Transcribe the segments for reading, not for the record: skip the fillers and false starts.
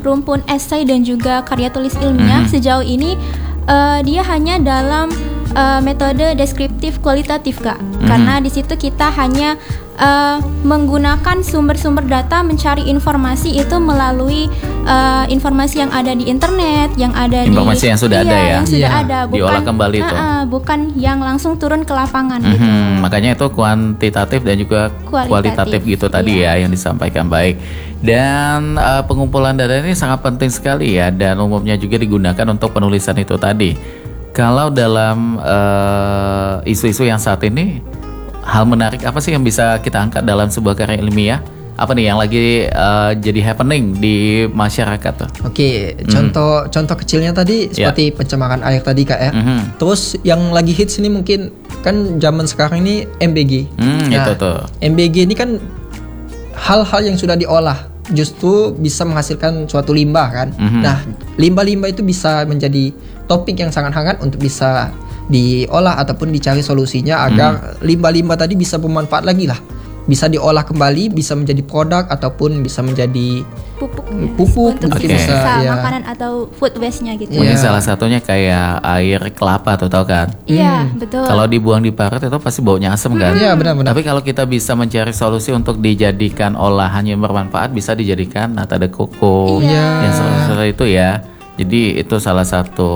rumpun esai dan juga karya tulis ilmiah sejauh ini dia hanya dalam metode deskriptif kualitatif Kak. Karena di situ kita hanya menggunakan sumber-sumber data mencari informasi itu melalui informasi yang ada di internet, yang ada informasi yang sudah ada ya, yang sudah ada, bukan diolah kembali itu, bukan yang langsung turun ke lapangan gitu. Makanya itu kuantitatif dan juga kualitatif gitu tadi ya yang disampaikan. Baik. Dan pengumpulan data ini sangat penting sekali ya, dan umumnya juga digunakan untuk penulisan itu tadi. Kalau dalam isu-isu yang saat ini, hal menarik apa sih yang bisa kita angkat dalam sebuah karya ilmiah? Apa nih yang lagi jadi happening di masyarakat tuh? Oke, contoh kecilnya tadi seperti pencemaran air tadi Kak ya. Terus yang lagi hits ini mungkin kan zaman sekarang ini MBG. Itu tuh. MBG ini kan hal-hal yang sudah diolah justru bisa menghasilkan suatu limbah kan. Nah, limbah-limbah itu bisa menjadi topik yang sangat hangat untuk bisa diolah ataupun dicari solusinya agar limbah-limbah tadi bisa bermanfaat lagi lah. Bisa diolah kembali, bisa menjadi produk ataupun bisa menjadi pupuk untuk mungkin bisa makanan atau food waste-nya gitu. Mungkin salah satunya kayak air kelapa tuh, tahu kan? Iya, betul. Kalau dibuang di parut itu pasti baunya asam kan? Iya, benar-benar. Tapi kalau kita bisa mencari solusi untuk dijadikan olahan yang bermanfaat, bisa dijadikan nata de coco yang seperti itu ya. Jadi itu salah satu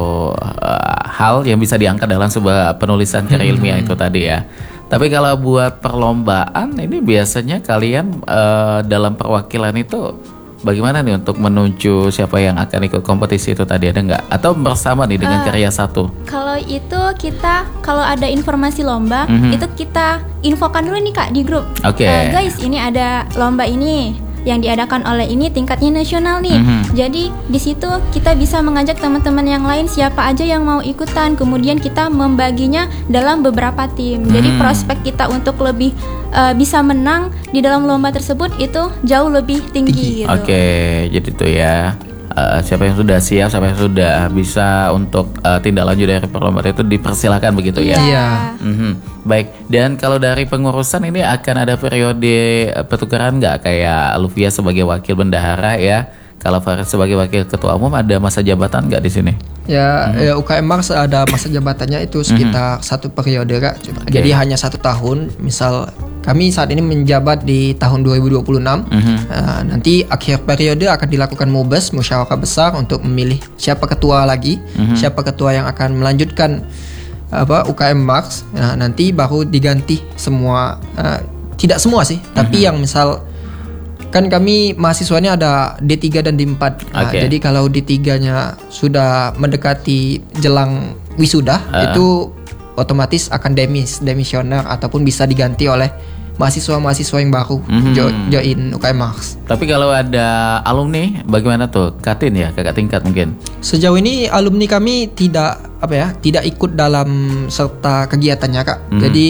hal yang bisa diangkat dalam sebuah penulisan karya ilmiah itu tadi ya. Tapi kalau buat perlombaan ini biasanya kalian dalam perwakilan itu bagaimana nih untuk menuju siapa yang akan ikut kompetisi itu tadi, ada nggak? Atau bersama nih dengan karya satu? Kalau itu kita, kalau ada informasi lomba itu kita infokan dulu nih Kak di grup. Guys, ini ada lomba ini yang diadakan oleh ini tingkatnya nasional nih. Jadi di situ kita bisa mengajak teman-teman yang lain siapa aja yang mau ikutan. Kemudian kita membaginya dalam beberapa tim. Jadi prospek kita untuk lebih bisa menang di dalam lomba tersebut itu jauh lebih tinggi. Gitu. Jadi itu ya. Siapa yang sudah siap, siapa yang sudah bisa untuk tindak lanjut dari perlombaan itu dipersilakan begitu ya. Baik, dan kalau dari pengurusan ini akan ada periode pertukaran nggak, kayak Luvia sebagai wakil bendahara ya, kalau Farid sebagai wakil ketua umum, ada masa jabatan nggak di sini? Ya, UKM Mars ada masa jabatannya itu sekitar 1 periode Kak. Jadi hanya 1 tahun. Misal kami saat ini menjabat di tahun 2026. Nanti akhir periode akan dilakukan MUBES, musyawarah besar, untuk memilih siapa ketua lagi, siapa ketua yang akan melanjutkan UKM Mars. Nah, nanti baru diganti semua, tidak semua sih, tapi yang misal kan kami mahasiswanya ada D3 dan D4. Jadi kalau D3-nya sudah mendekati jelang wisuda, itu otomatis akan demisioner ataupun bisa diganti oleh mahasiswa-mahasiswa yang baru join UKM Mars. Tapi kalau ada alumni bagaimana tuh? Katin ya, kakak tingkat mungkin? Sejauh ini alumni kami tidak ikut dalam serta kegiatannya Kak. Jadi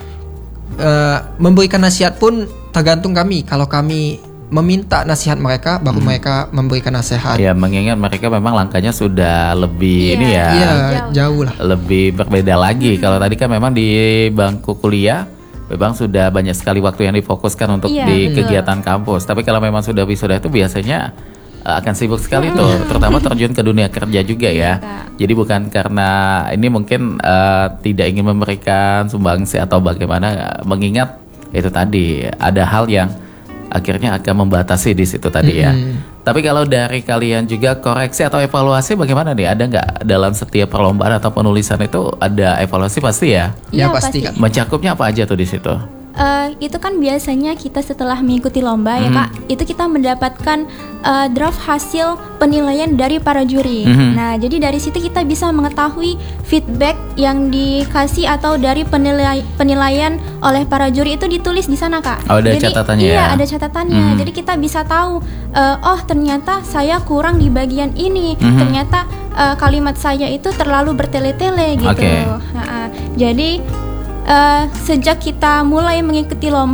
memberikan nasihat pun tergantung kami. Kalau kami meminta nasihat mereka, baru mereka memberikan nasihat. Ya, mengingat mereka memang langkahnya sudah lebih jauh lah. Lebih berbeda lagi. Kalau tadi kan memang di bangku kuliah memang sudah banyak sekali waktu yang difokuskan untuk di kegiatan kampus. Tapi kalau memang sudah wisuda itu biasanya akan sibuk sekali tuh, terutama terjun ke dunia kerja juga ya. Jadi bukan karena ini mungkin tidak ingin memberikan sumbangsi atau bagaimana, mengingat itu tadi ada hal yang akhirnya akan membatasi di situ tadi ya. Tapi kalau dari kalian juga koreksi atau evaluasi bagaimana nih? Ada nggak dalam setiap perlombaan atau penulisan itu ada evaluasi pasti ya? Ya pasti Kak. Mencakupnya apa aja tuh di situ? Itu kan biasanya kita setelah mengikuti lomba ya Kak, itu kita mendapatkan draft hasil penilaian dari para juri. Nah, jadi dari situ kita bisa mengetahui feedback yang dikasih atau dari penilaian oleh para juri itu ditulis di sana Kak. Ada catatannya ya? Iya, ada catatannya. Jadi kita bisa tahu, oh ternyata saya kurang di bagian ini. Ternyata kalimat saya itu terlalu bertele-tele gitu. Jadi sejak kita mulai mengikuti lomba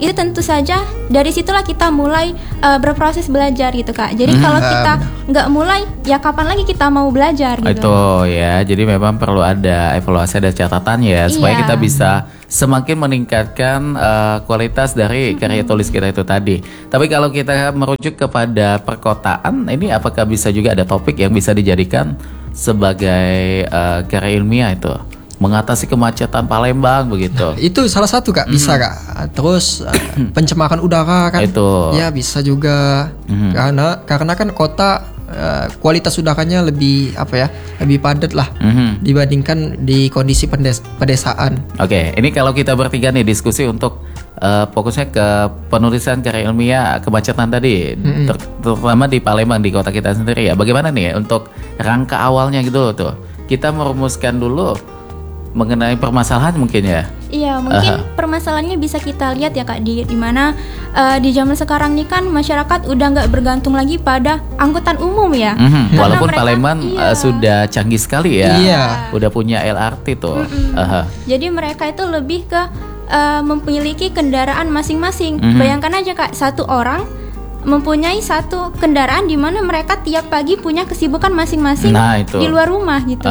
itu tentu saja dari situlah kita mulai berproses belajar gitu Kak. Jadi kalau kita nggak mulai, ya kapan lagi kita mau belajar gitu. Itu ya, jadi memang perlu ada evaluasi, ada catatan ya, supaya kita bisa semakin meningkatkan kualitas dari karya tulis kita itu tadi. Tapi kalau kita merujuk kepada perkotaan, ini apakah bisa juga ada topik yang bisa dijadikan sebagai karya ilmiah itu? Mengatasi kemacetan Palembang begitu. Itu salah satu Kak, bisa Kak. Terus pencemaran udara kan. Itu. Ya bisa juga. Karena kan kota kualitas udaranya lebih lebih padat lah dibandingkan di kondisi pedesaan. Oke, ini kalau kita bertiga nih diskusi untuk fokusnya ke penulisan karya ilmiah kemacetan tadi, terutama di Palembang, di kota kita sendiri ya. Bagaimana nih untuk rangka awalnya gitu loh tuh? Kita merumuskan dulu mengenai permasalahan mungkin ya. Iya, mungkin permasalahannya bisa kita lihat ya Kak, di mana di zaman sekarang ini kan masyarakat udah nggak bergantung lagi pada angkutan umum ya. Walaupun Palembang sudah canggih sekali ya. Iya. Udah punya LRT tuh. Jadi mereka itu lebih ke memiliki kendaraan masing-masing. Bayangkan aja Kak, satu orang mempunyai satu kendaraan di mana mereka tiap pagi punya kesibukan masing-masing di luar rumah gitu.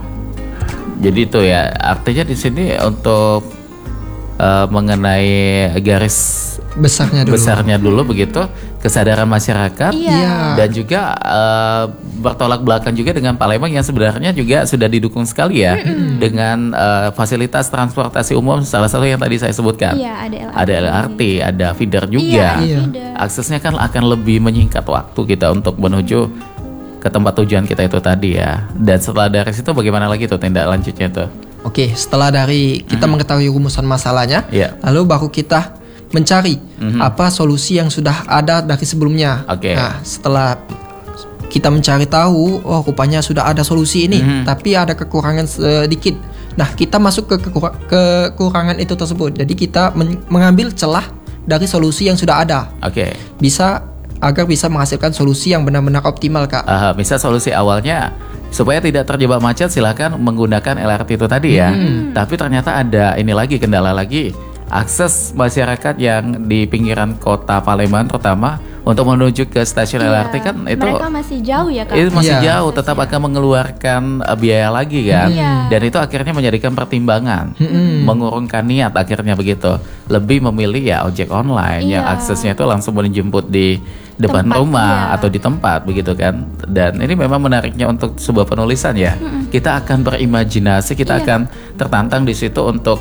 Jadi itu ya, artinya di sini untuk mengenai garis besarnya dulu begitu, kesadaran masyarakat dan juga bertolak belakang juga dengan Palembang yang sebenarnya juga sudah didukung sekali ya dengan fasilitas transportasi umum, salah satu yang tadi saya sebutkan. Ada LRT, ada feeder juga. Aksesnya kan akan lebih menyingkat waktu kita untuk menuju ke tempat tujuan kita itu tadi ya. Dan setelah dari situ bagaimana lagi tuh tindak lanjutnya tuh? Oke, setelah dari kita mengetahui rumusan masalahnya, lalu baru kita mencari apa solusi yang sudah ada dari sebelumnya. Nah, setelah kita mencari tahu, oh rupanya sudah ada solusi ini, tapi ada kekurangan sedikit. Nah, kita masuk ke kekurangan itu tersebut. Jadi kita mengambil celah dari solusi yang sudah ada. Agar bisa menghasilkan solusi yang benar-benar optimal Kak. Bisa solusi awalnya supaya tidak terjebak macet, silakan menggunakan LRT itu tadi ya. Tapi ternyata ada ini lagi, kendala lagi, akses masyarakat yang di pinggiran kota Palembang terutama untuk menuju ke stasiun LRT kan itu mereka masih jauh ya Kak. Itu masih jauh, tetap akan mengeluarkan biaya lagi kan. Dan itu akhirnya menjadikan pertimbangan, mengurungkan niat akhirnya begitu. Lebih memilih ya ojek online yang aksesnya itu langsung menjemput di depan rumah atau di tempat begitu kan. Dan ini memang menariknya untuk sebuah penulisan ya. Kita akan berimajinasi, kita akan tertantang di situ untuk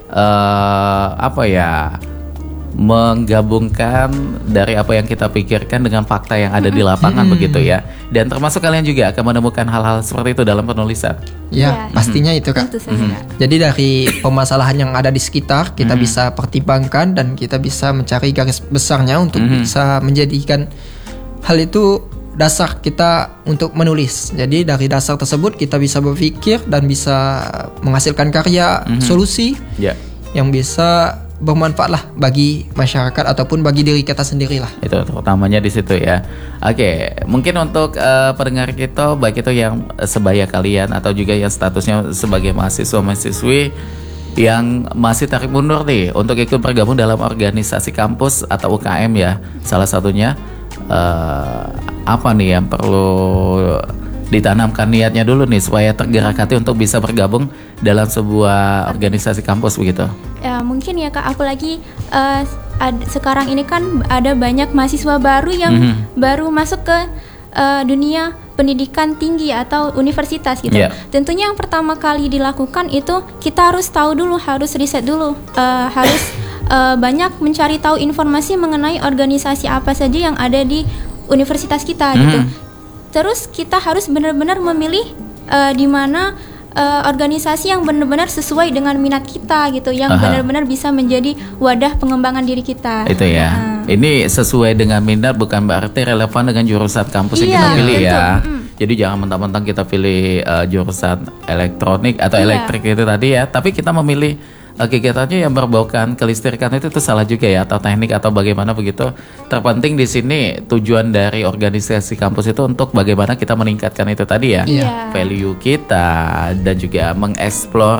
menggabungkan dari apa yang kita pikirkan dengan fakta yang ada di lapangan begitu ya. Dan termasuk kalian juga akan menemukan hal-hal seperti itu dalam penulisan. Ya, pastinya itu Kak. Jadi dari permasalahan yang ada di sekitar kita bisa pertimbangkan dan kita bisa mencari garis besarnya untuk bisa menjadikan hal itu dasar kita untuk menulis. Jadi dari dasar tersebut kita bisa berpikir dan bisa menghasilkan karya solusi yang bisa bermanfaat lah bagi masyarakat ataupun bagi diri kita sendiri lah. Itu utamanya di situ ya. Oke, mungkin untuk pendengar kita, baik itu yang sebaya kalian atau juga yang statusnya sebagai mahasiswa-mahasiswi yang masih tarik mundur nih untuk ikut bergabung dalam organisasi kampus atau UKM ya, salah satunya apa nih yang perlu ditanamkan niatnya dulu nih supaya tergerak hati untuk bisa bergabung dalam sebuah organisasi kampus begitu? Ya mungkin ya Kak, apalagi sekarang ini kan ada banyak mahasiswa baru yang baru masuk ke dunia pendidikan tinggi atau universitas gitu. Tentunya yang pertama kali dilakukan itu kita harus tahu dulu, harus riset dulu, harus banyak mencari tahu informasi mengenai organisasi apa saja yang ada di universitas kita gitu. Terus kita harus benar-benar memilih di mana organisasi yang benar-benar sesuai dengan minat kita gitu, yang benar-benar bisa menjadi wadah pengembangan diri kita. Itu ya. Ini sesuai dengan minat bukan berarti relevan dengan jurusan kampus yang kita pilih ya. Jadi jangan mentang-mentang kita pilih jurusan elektronik atau elektrik itu tadi ya, tapi kita memilih kegiatannya yang berbaukan kelistrikan itu salah juga ya, atau teknik atau bagaimana begitu. Terpenting di sini tujuan dari organisasi kampus itu untuk bagaimana kita meningkatkan itu tadi ya, value kita dan juga mengeksplor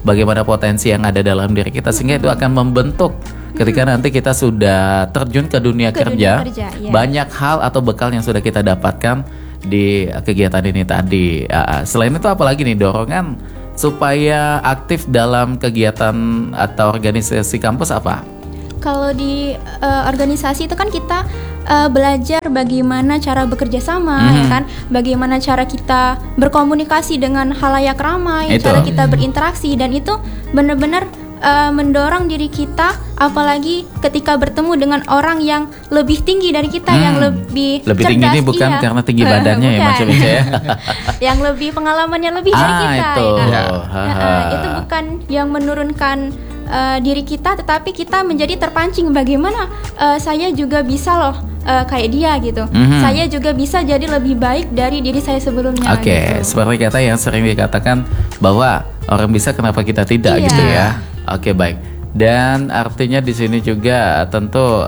bagaimana potensi yang ada dalam diri kita, sehingga itu akan membentuk ketika nanti kita sudah terjun ke dunia kerja ya. Banyak hal atau bekal yang sudah kita dapatkan di kegiatan ini tadi. Selain itu apalagi nih dorongan supaya aktif dalam kegiatan atau organisasi kampus apa? Kalau di organisasi itu kan kita belajar bagaimana cara bekerja sama, ya kan? Bagaimana cara kita berkomunikasi dengan halayak ramai, cara kita berinteraksi, dan itu benar-benar mendorong diri kita, apalagi ketika bertemu dengan orang yang lebih tinggi dari kita, yang lebih cerdas, tinggi ini bukan karena tinggi badannya ya macam itu ya. Yang lebih pengalamannya lebih dari kita. Itu. Itu bukan yang menurunkan diri kita, tetapi kita menjadi terpancing bagaimana saya juga bisa loh kayak dia gitu. Saya juga bisa jadi lebih baik dari diri saya sebelumnya. Oke, gitu. Seperti kata yang sering dikatakan bahwa orang bisa kenapa kita tidak gitu ya. Oke, baik. Dan artinya di sini juga tentu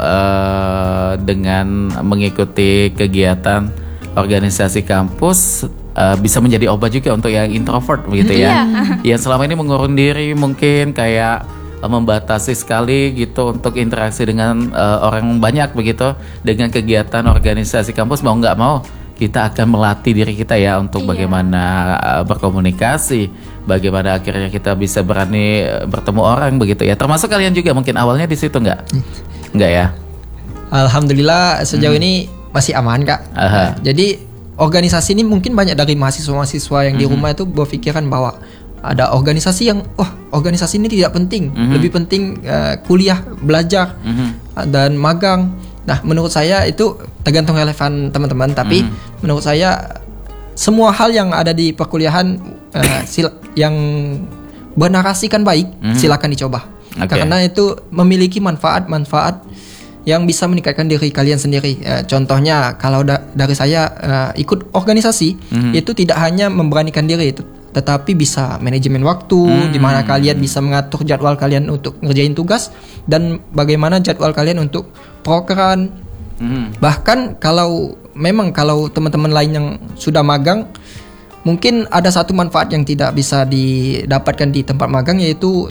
dengan mengikuti kegiatan organisasi kampus bisa menjadi obat juga untuk yang introvert begitu ya. Yang selama ini mengurung diri mungkin kayak membatasi sekali gitu untuk interaksi dengan orang banyak begitu. Dengan kegiatan organisasi kampus mau nggak mau kita akan melatih diri kita ya untuk bagaimana berkomunikasi, bagaimana akhirnya kita bisa berani bertemu orang begitu ya. Termasuk kalian juga mungkin awalnya di situ nggak ya? Alhamdulillah sejauh ini masih aman Kak. Jadi organisasi ini mungkin banyak dari mahasiswa-mahasiswa yang di rumah itu berpikiran bahwa ada organisasi yang organisasi ini tidak penting, lebih penting kuliah, belajar dan magang. Nah, menurut saya itu tergantung relevan teman-teman, tapi menurut saya semua hal yang ada di perkuliahan yang bernarasikan baik, silakan dicoba. Karena itu memiliki manfaat-manfaat yang bisa meningkatkan diri kalian sendiri. Contohnya kalau dari saya ikut organisasi itu tidak hanya memberanikan diri itu, tetapi bisa manajemen waktu, di mana kalian bisa mengatur jadwal kalian untuk ngerjain tugas dan bagaimana jadwal kalian untuk prokeran. Bahkan kalau teman-teman lain yang sudah magang, mungkin ada satu manfaat yang tidak bisa didapatkan di tempat magang, yaitu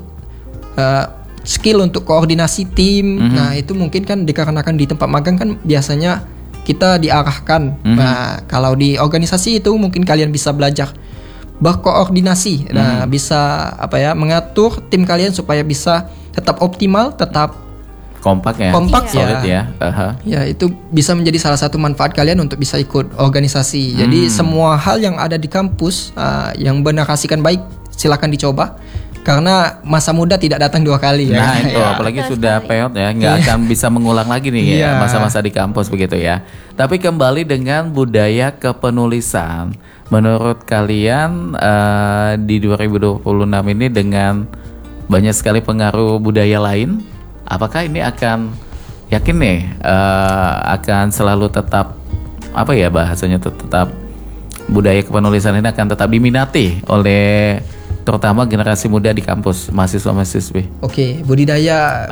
skill untuk koordinasi tim. Nah, itu mungkin kan dikarenakan di tempat magang kan biasanya kita diarahkan. Nah, kalau di organisasi itu mungkin kalian bisa belajar berkoordinasi, bisa mengatur tim kalian supaya bisa tetap optimal, tetap kompak solid ya. Ya, itu bisa menjadi salah satu manfaat kalian untuk bisa ikut organisasi. Jadi semua hal yang ada di kampus yang bernarasikan baik silakan dicoba. Karena masa muda tidak datang 2 kali ya. Nah itu apalagi sudah peot ya, nggak akan bisa mengulang lagi nih ya masa-masa di kampus begitu ya. Tapi kembali dengan budaya kepenulisan, menurut kalian di 2026 ini dengan banyak sekali pengaruh budaya lain, apakah ini akan yakin nih akan selalu tetap bahasanya tetap budaya kepenulisan ini akan tetap diminati oleh terutama generasi muda di kampus, mahasiswa-mahasiswi. Oke, budaya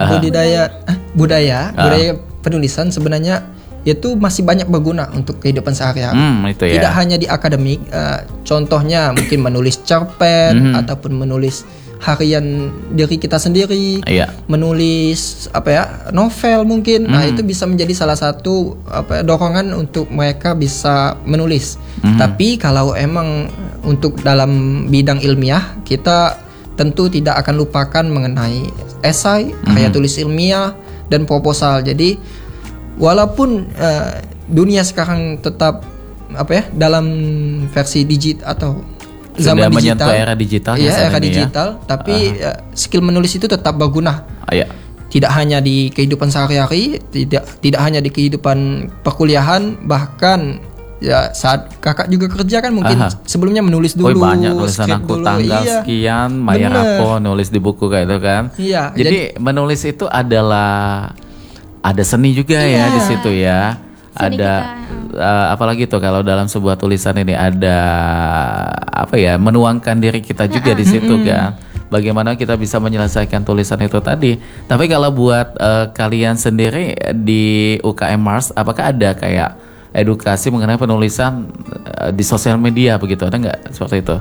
penulisan sebenarnya itu masih banyak berguna untuk kehidupan sehari-hari. Tidak hanya di akademik, contohnya mungkin menulis cerpen ataupun menulis harian diri kita sendiri, menulis novel mungkin. Nah, itu bisa menjadi salah satu dorongan untuk mereka bisa menulis. Tapi kalau emang untuk dalam bidang ilmiah, kita tentu tidak akan lupakan mengenai esai, karya tulis ilmiah dan proposal. Jadi walaupun dunia sekarang tetap dalam versi digital atau zaman digital, era digital digital, tapi skill menulis itu tetap berguna. Tidak hanya di kehidupan sehari-hari, tidak hanya di kehidupan perkuliahan, bahkan ya saat kakak juga kerja kan mungkin sebelumnya menulis dulu. Banyak tulisan aku tanggal sekian, bayar apa, nulis di buku kayak itu kan. Jadi menulis itu adalah ada seni juga ya di situ ya. Ada apalagi tuh kalau dalam sebuah tulisan ini ada menuangkan diri kita juga di situ kan. Bagaimana kita bisa menyelesaikan tulisan itu tadi. Tapi kalau buat kalian sendiri di UKM Mars, apakah ada kayak edukasi mengenai penulisan di sosial media begitu, ada nggak seperti itu?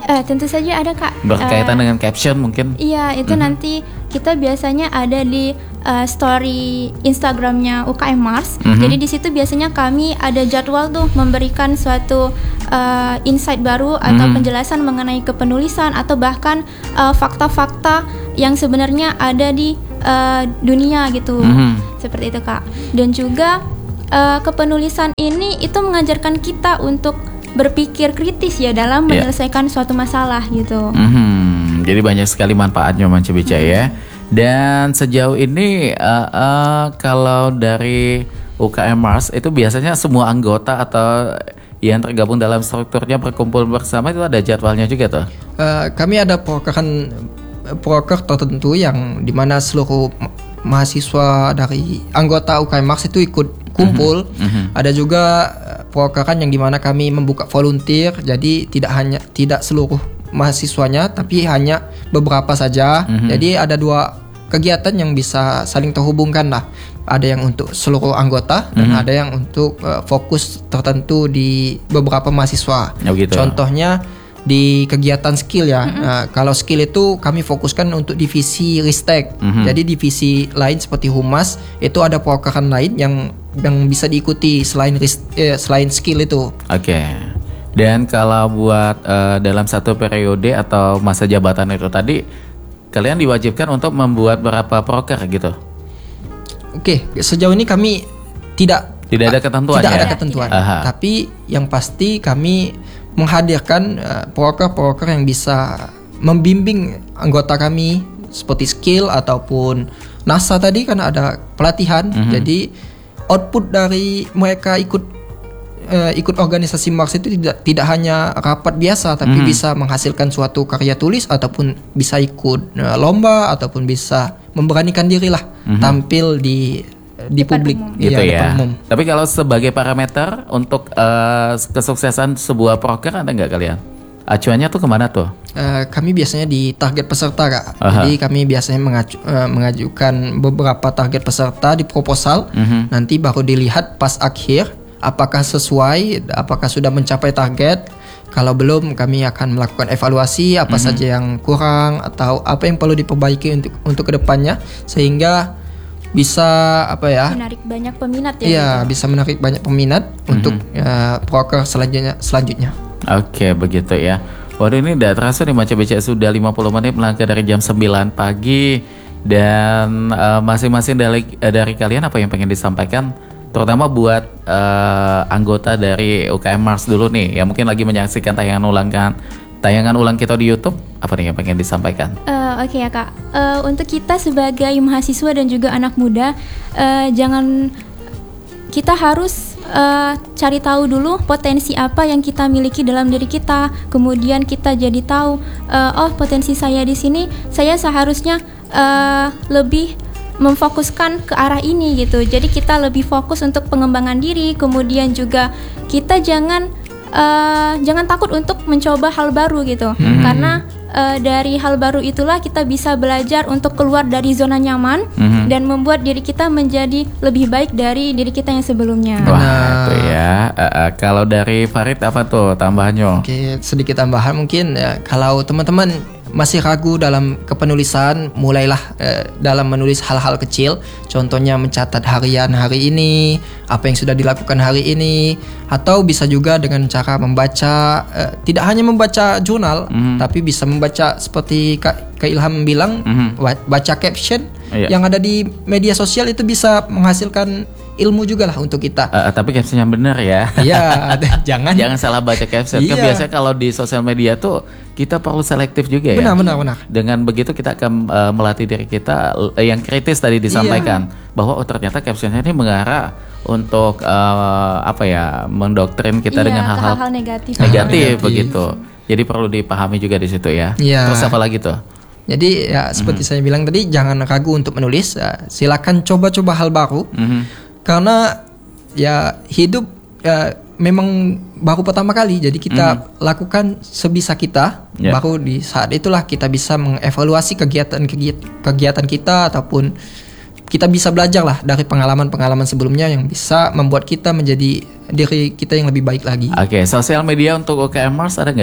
Tentu saja ada Kak. Berkaitan dengan caption mungkin? Iya, itu nanti kita biasanya ada di story Instagramnya UKM Mars. Jadi di situ biasanya kami ada jadwal tuh memberikan suatu insight baru atau penjelasan mengenai kepenulisan atau bahkan fakta-fakta yang sebenarnya ada di dunia gitu. Seperti itu Kak. Dan juga kepenulisan ini itu mengajarkan kita untuk berpikir kritis ya dalam menyelesaikan suatu masalah gitu. Jadi banyak sekali manfaatnya Mance Bica ya. Dan sejauh ini kalau dari UKM Mars itu biasanya semua anggota atau yang tergabung dalam strukturnya berkumpul bersama itu ada jadwalnya juga tuh? Kami ada proker tertentu yang dimana seluruh mahasiswa dari anggota UKM Mars itu ikut kumpul. Ada juga prokeran yang dimana kami membuka volunteer, jadi tidak seluruh mahasiswanya tapi hanya beberapa saja. Jadi ada 2 kegiatan yang bisa saling terhubungkan lah. Ada yang untuk seluruh anggota dan ada yang untuk fokus tertentu di beberapa mahasiswa. Gitu. Contohnya di kegiatan skill ya. Kalau skill itu kami fokuskan untuk divisi Ristek. Jadi divisi lain seperti humas itu ada prokeran lain yang bisa diikuti selain skill itu. Oke. Dan kalau buat dalam satu periode atau masa jabatan itu tadi, kalian diwajibkan untuk membuat berapa proker gitu? Oke, sejauh ini kami tidak ada ketentuan. Tidak ada ketentuan. Tapi yang pasti kami menghadirkan proker-proker yang bisa membimbing anggota kami seperti skill ataupun NASA tadi kan ada pelatihan. Jadi output dari mereka ikut organisasi Mars itu tidak hanya rapat biasa tapi bisa menghasilkan suatu karya tulis ataupun bisa ikut lomba ataupun bisa memberanikan diri lah tampil di publik gitu ya. Tapi kalau sebagai parameter untuk kesuksesan sebuah proker ada nggak kalian? Acuannya tuh kemana tuh? Kami biasanya di target peserta Kak. Jadi kami biasanya mengajukan beberapa target peserta di proposal. Nanti baru dilihat pas akhir apakah sesuai, apakah sudah mencapai target. Kalau belum, kami akan melakukan evaluasi apa saja yang kurang atau apa yang perlu diperbaiki untuk kedepannya sehingga bisa menarik banyak peminat ya. Iya, bisa menarik banyak peminat untuk proker selanjutnya. Oke, begitu ya. Waduh, ini udah terasa nih Mance Bica sudah 50 menit melangkah dari jam 9 pagi. Dan masing-masing dari kalian apa yang pengen disampaikan, terutama buat anggota dari UKM Mars dulu nih yang mungkin lagi menyaksikan tayangan ulang kita di YouTube, apa nih yang pengen disampaikan? Oke ya Kak, untuk kita sebagai mahasiswa dan juga anak muda, kita harus cari tahu dulu potensi apa yang kita miliki dalam diri kita. Kemudian kita jadi tahu, potensi saya di sini, saya seharusnya lebih memfokuskan ke arah ini gitu. Jadi kita lebih fokus untuk pengembangan diri. Kemudian juga kita jangan takut untuk mencoba hal baru gitu. Karena dari hal baru itulah kita bisa belajar untuk keluar dari zona nyaman dan membuat diri kita menjadi lebih baik dari diri kita yang sebelumnya. Wah, itu ya. Kalau dari Farid apa tuh tambahannya? Oke, sedikit tambahan mungkin ya, kalau teman-teman masih ragu dalam kepenulisan, mulailah dalam menulis hal-hal kecil. Contohnya mencatat harian hari ini, apa yang sudah dilakukan hari ini, atau bisa juga dengan cara membaca, tidak hanya membaca jurnal, tapi bisa membaca seperti Kak Ilham bilang, baca caption yang ada di media sosial itu bisa menghasilkan ilmu juga lah untuk kita. Tapi captionnya benar ya. Iya, jangan salah baca caption. Kan biasanya kalau di sosial media tuh kita perlu selektif juga ya. Benar. Dengan begitu kita akan melatih diri kita yang kritis tadi disampaikan bahwa ternyata captionnya ini mengarah untuk mendoktrin kita dengan hal-hal negatif begitu. Jadi perlu dipahami juga di situ ya. Terus apa lagi tuh? Jadi ya seperti saya bilang tadi, jangan ragu untuk menulis. Silakan coba-coba hal baru. Karena ya hidup memang baru pertama kali, jadi kita lakukan sebisa kita. Baru di saat itulah kita bisa mengevaluasi kegiatan kita ataupun kita bisa belajar lah dari pengalaman-pengalaman sebelumnya yang bisa membuat kita menjadi diri kita yang lebih baik lagi. Oke, sosial media untuk UKM Mars ada nggak?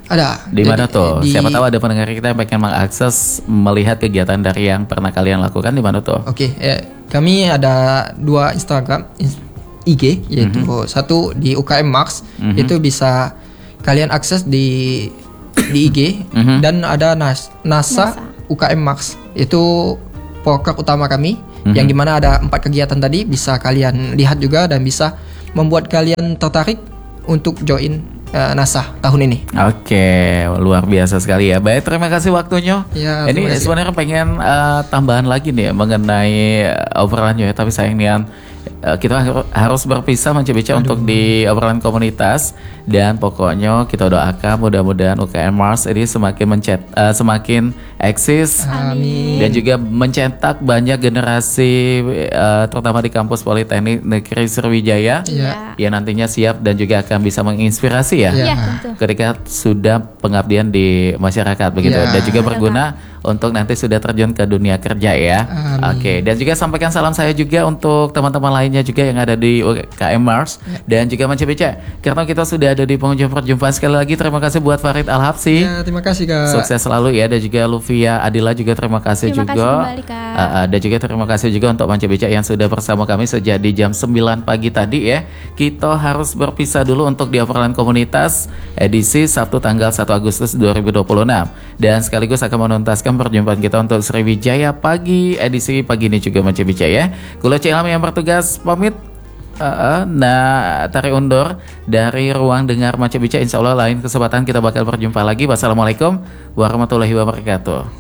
Ada. Di mana tuh? Siapa tahu ada pendengar kita yang pengen mengakses melihat kegiatan dari yang pernah kalian lakukan di mana tuh? Oke, kami ada 2 Instagram IG, yaitu satu di UKM Mars, itu bisa kalian akses di IG, dan ada NASA UKM Mars, itu proker utama kami, yang dimana ada 4 kegiatan tadi, bisa kalian lihat juga dan bisa membuat kalian tertarik untuk join NASA tahun ini. Oke, luar biasa sekali ya. Baik, terima kasih waktunya. Ya, ini sebenarnya pengen tambahan lagi nih mengenai obrolannya ya, tapi sayangnya kita harus berpisah Manca-Bica untuk di obrolan komunitas, dan pokoknya kita doakan mudah-mudahan UKM Mars ini semakin eksis. Amin. Dan juga mencetak banyak generasi terutama di kampus Politeknik Negeri Sriwijaya yang nantinya siap dan juga akan bisa menginspirasi ya. Ketika sudah pengabdian di masyarakat begitu, dan juga berguna untuk nanti sudah terjun ke dunia kerja ya. Oke, dan juga sampaikan salam saya juga untuk teman-teman lainnya juga yang ada di UKM Mars dan juga Manca-Bica. Karena kita sudah ada di penghujung perjumpaan, sekali lagi terima kasih buat Farid Al-Habsyi. Ya, terima kasih Kak. Sukses selalu ya, dan juga Luvia Adila juga terima kasih juga. Kembali, Kak. Dan juga terima kasih juga untuk Manca-Bica yang sudah bersama kami sejak di jam 9 pagi tadi ya. Kita harus berpisah dulu untuk di obrolan komunitas edisi Sabtu tanggal 1 Agustus 2026. Dan sekaligus akan menuntaskan perjumpaan kita untuk Sriwijaya Pagi edisi pagi ini juga Manca-Bica ya. Kula Cilham yang bertugas pamit. Tarik undur dari ruang dengar Manca-Bica. Insya Allah lain kesempatan kita bakal berjumpa lagi. Wassalamualaikum warahmatullahi wabarakatuh.